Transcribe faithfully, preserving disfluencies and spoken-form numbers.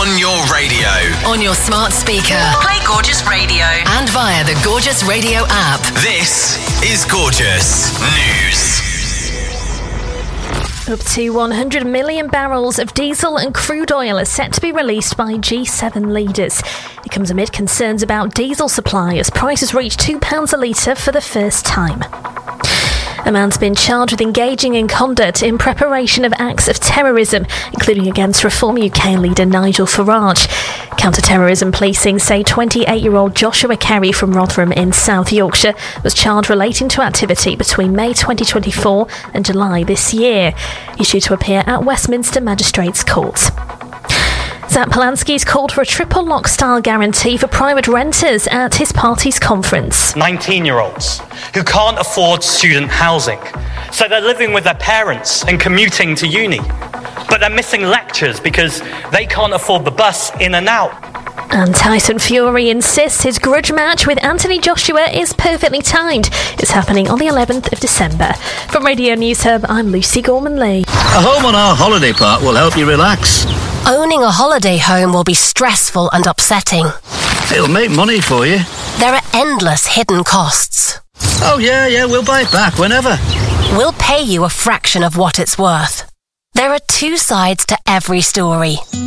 On your radio. On your smart speaker. Play Gorgeous Radio. And via the Gorgeous Radio app. This is Gorgeous News. Up to one hundred million barrels of diesel and crude oil are set to be released by G seven leaders. It comes amid concerns about diesel supply as prices reach two pounds a litre for the first time. A man's been charged with engaging in conduct in preparation of acts of terrorism, including against Reform U K leader Nigel Farage. Counter-terrorism policing say twenty-eight-year-old Joshua Carey from Rotherham in South Yorkshire was charged relating to activity between May twenty twenty-four and July this year. He's due to appear at Westminster Magistrates Court. Zach Polanski's called for a triple lock-style guarantee for private renters at his party's conference. nineteen-year-olds who can't afford student housing, so they're living with their parents and commuting to uni. But they're missing lectures because they can't afford the bus in and out. And Tyson Fury insists his grudge match with Anthony Joshua is perfectly timed. It's happening on the eleventh of December. From Radio News Hub, I'm Lucy Gorman-Lee. A home on our holiday park will help you relax. Owning a holiday home will be stressful and upsetting. It'll make money for you. There are endless hidden costs. Oh yeah, yeah, we'll buy it back whenever. We'll pay you a fraction of what it's worth. There are two sides to every story.